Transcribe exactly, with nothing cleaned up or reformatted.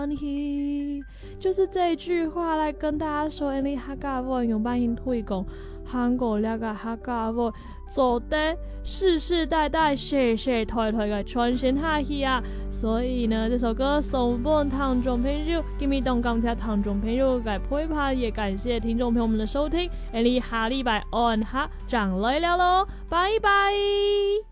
就是这一句话来跟大家说，因为客家話用版型推廣韓國呢個客家話，做得世世代代、世世代代嘅傳承下去啊！所以呢，這首歌送俾聽眾朋友，今日當感謝聽眾朋友嘅陪伴，也感謝聽眾朋友們的收聽。我哋下禮拜按下再來了咯，拜拜。